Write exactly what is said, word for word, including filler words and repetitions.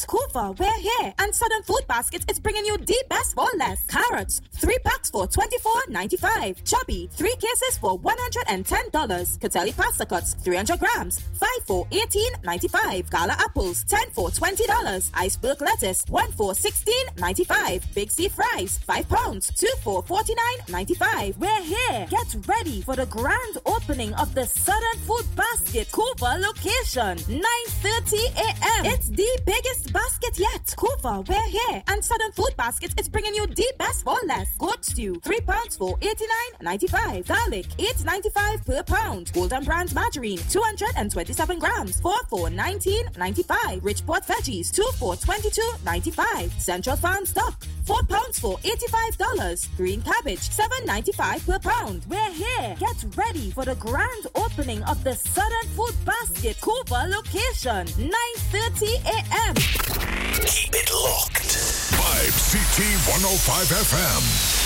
Kuva, we're here. And Southern Food Baskets is bringing you the best for less. Carrots, three packs for twenty-four ninety-five. Chubby, three cases for one hundred ten dollars. Catelli pasta cuts, three hundred grams, five for eighteen ninety-five. Gala apples, ten for twenty dollars. Iceberg lettuce, one for sixteen ninety-five. Big C fries, five pounds, two for forty-nine ninety-five. We're here. Get ready for the grand opening of the Southern Food Basket Kuva location. nine thirty a.m. It's the biggest basket yet. Kuva, we're here. And Southern Food Baskets is bringing you the best for less. Goat stew, three pounds for eighty-nine ninety-five. Garlic, eight ninety-five per pound. Golden Brand margarine, two hundred twenty-seven grams, four for nineteen ninety-five. Richport veggies, two for twenty-two ninety-five. Central Farm stock, four pounds for eighty-five dollars. Green cabbage, seven ninety-five per pound. We're here. Get ready for the grand opening of the Southern Food Basket Kuva location. nine thirty a.m. Keep it locked. five C T one oh five F M.